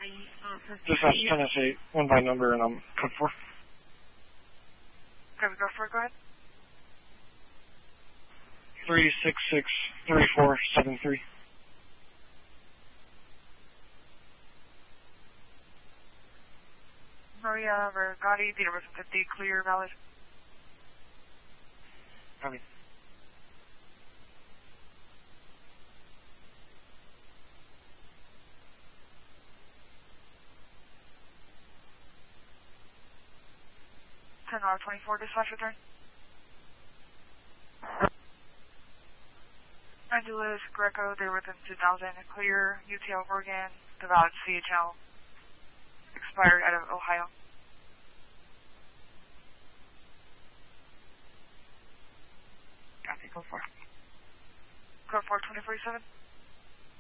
Just ask Tennessee, one by number, and I'm code 4. Okay, go for it, go ahead. 3663473. Maria Vergati, date of birth 50, clear, valid. Copy. $10.24 dispatch return. Angeles Greco, date of birth 2000, clear, UTL Oregon, the valid CHL, expired out of Ohio. Copy, code 4. Code 4 2047.